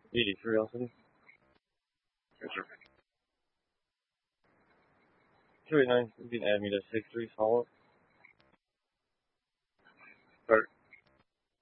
Curiosity. Yes, sir. 289, you can add me to 63 follow up.